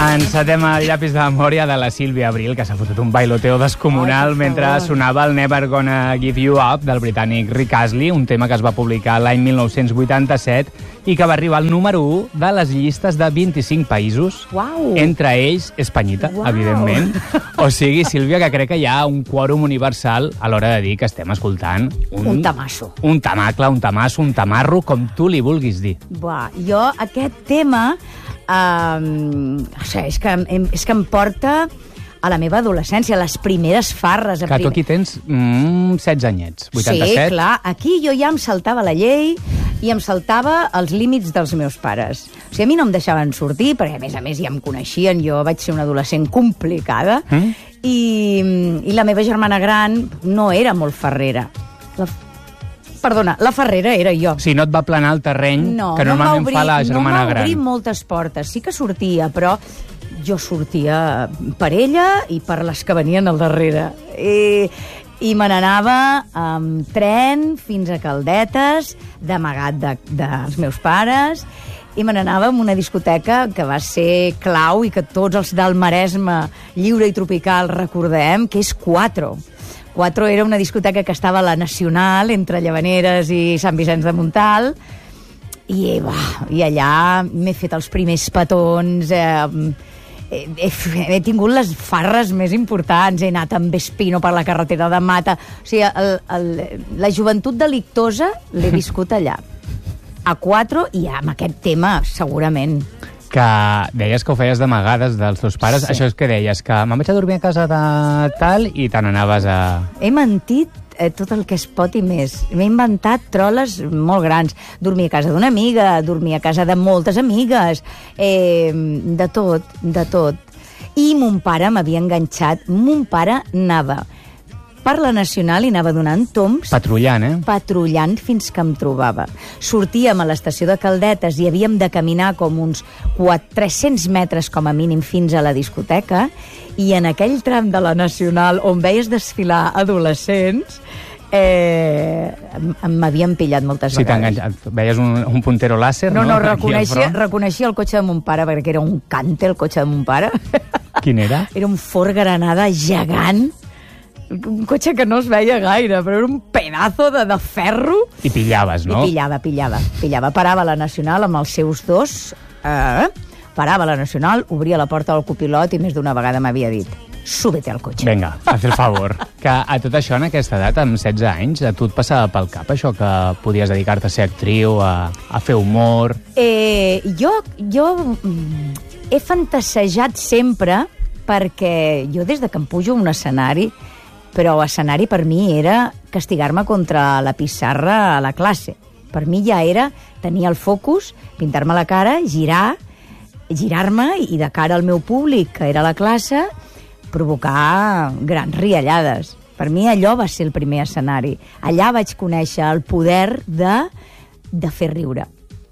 Encetem el llapis de memòria de la Sílvia Abril, que s'ha fotut un bailoteo descomunal mentre sonava el Never Gonna Give You Up del britànic Rick Astley, un tema que es va publicar l'any 1987 i que va arribar al número 1 de les llistes de 25 països, entre ells Espanyita, evidentment. O sigui, Sílvia, que crec que hi ha un quòrum universal a l'hora de dir que estem escoltant un tamasso. Un tamacle, un tamasso, un tamarro, com tu li vulguis dir. Jo aquest tema... és que em porta a la meva adolescència, les primeres farres. Que tu aquí tens 16 anyets, 87. Sí, clar. Aquí jo ja em saltava la llei i em saltava els límits dels meus pares. O sigui, a mi no em deixaven sortir, perquè a més ja em coneixien, jo vaig ser una adolescent complicada, i la meva germana gran no era molt farrera. Perdona, la farrera era jo. Si no et va planar el terreny que normalment fa la germana gran. No m'ha obrit moltes portes. Sí que sortia, però jo sortia per ella i per les que venien al darrere. I me n'anava amb tren fins a Caldetes, d'amagat dels meus pares, i me n'anava a una discoteca que va ser clau i que tots els del Maresme lliure i tropical recordem, que és Quatro. Quatro era una discoteca que estava a la Nacional, entre Llavaneres i Sant Vicenç de Montalt, i allà m'he fet els primers petons, he tingut les farres més importants, he anat amb Vespino per la carretera de Mata, o sigui, la joventut delictosa l'he viscut allà, a Quatro, i amb aquest tema, segurament. Que deies que ho feies d'amagades dels teus pares. Sí. Això és que deies, que me'n vaig a dormir a casa de tal i te n'anaves a... He mentit tot el que es pot i més. M'he inventat troles molt grans. Dormir a casa d'una amiga, dormir a casa de moltes amigues, de tot. I mon pare m'havia enganxat. Mon pare anava per la Nacional i anava donant tombs. Patrullant, Patrullant fins que em trobava. Sortíem a l'estació de Caldetes i havíem de caminar com uns 300 metres com a mínim fins a la discoteca, i en aquell tram de la Nacional on veies desfilar adolescents m'havien pillat moltes vegades. Sí, veies un puntero láser, no? No, reconeixia el cotxe de mon pare, perquè era un cante, el cotxe de mon pare. Quin era? Era un Ford Granada gegant, un cotxe que no es veia gaire, però era un pedazo de ferro. I pillaves, no? I pillava. Parava a la Nacional amb els seus dos, parava a la Nacional, obria la porta del copilot i més d'una vegada m'havia dit: súbete al cotxe. Vinga, haz el favor. Que a tot això, en aquesta edat, amb 16 anys, a tu et passava pel cap això que podies dedicar-te a ser actriu, a fer humor? Jo he fantasejat sempre, perquè jo des de que em pujo a un escenari, però escenari per mi era castigar-me contra la pissarra a la classe. Per mi ja era tenir el focus, pintar-me la cara, girar-me i de cara al meu públic, que era la classe, provocar grans riallades. Per mi allò va ser el primer escenari. Allà vaig conèixer el poder de fer riure.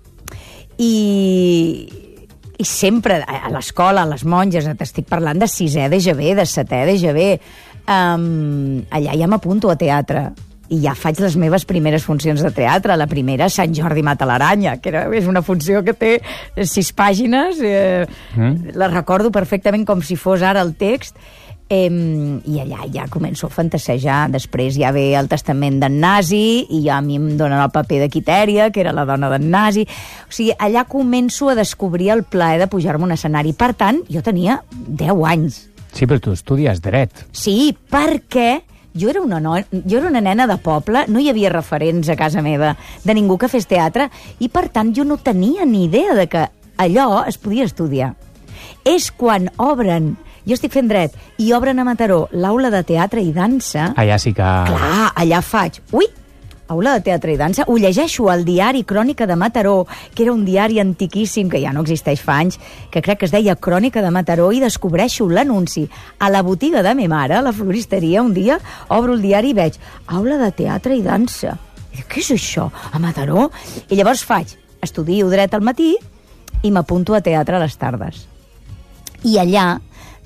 I sempre, a l'escola, a les monges, t'estic parlant de 6è d'EGB, de 7è d'EGB, allà ja m'apunto a teatre i ja faig les meves primeres funcions de teatre. La primera, Sant Jordi mata l'aranya, que és una funció que té 6 pàgines, la recordo perfectament com si fos ara el text, i allà ja començo a fantasejar. Després ja ve el testament d'en Nasi i ja a mi em donen el paper de Quitèria, que era la dona d'en Nasi. O sigui, allà començo a descobrir el plaer de pujar-me a un escenari. Per tant, jo tenia 10 anys. Sí, però tu estudies dret. Sí, perquè jo era una nena de poble, no hi havia referents a casa meva de ningú que fes teatre, i per tant jo no tenia ni idea de que allò es podia estudiar. És quan obren, jo estic fent dret, i obren a Mataró l'aula de teatre i dansa... Allà sí que... Clar, allà faig... Aula de teatre i dansa, ho llegeixo al diari Crònica de Mataró, que era un diari antiquíssim, que ja no existeix fa anys, que crec que es deia Crònica de Mataró, i descobreixo l'anunci a la botiga de ma mare, a la floristeria. Un dia obro el diari i veig Aula de teatre i dansa. I dic, què és això, a Mataró? I llavors estudio dret al matí i m'apunto a teatre a les tardes. I allà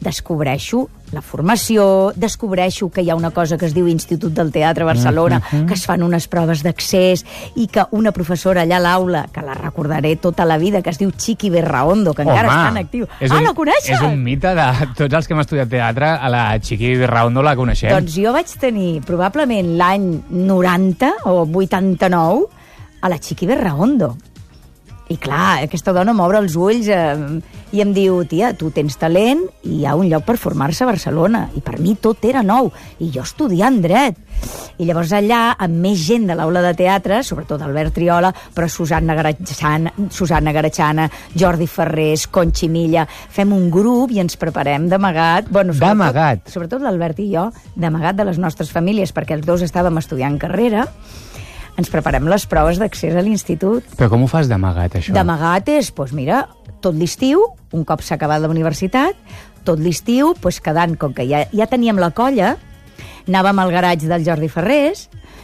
descobreixo la formació, descobreixo que hi ha una cosa que es diu Institut del Teatre Barcelona, que es fan unes proves d'accés i que una professora allà a l'aula, que la recordaré tota la vida, que es diu Chiqui Berraondo, que encara està en actiu. La coneixes? És un mite de tots els que hem estudiat teatre, a la Chiqui Berraondo la coneixem. Doncs jo vaig tenir probablement l'any 90 o 89 a la Chiqui Berraondo. I clar, aquesta dona m'obre els ulls i em diu, tia, tu tens talent i hi ha un lloc per formar-se a Barcelona. I per mi tot era nou. I jo estudiant dret. I llavors allà, amb més gent de l'aula de teatre, sobretot Albert Triola, però Susana Garachana, Jordi Ferrés, Conchi Milla, fem un grup i ens preparem d'amagat. D'amagat? Sobretot l'Albert i jo, d'amagat de les nostres famílies, perquè els dos estàvem estudiant carrera. Ens preparem les proves d'accés a l'institut. Però com ho fas d'amagat, això? D'amagat és, doncs mira, tot l'estiu, un cop s'ha acabat la universitat, tot l'estiu, doncs quedant, com que ja teníem la colla, anàvem al garatge del Jordi Ferrés,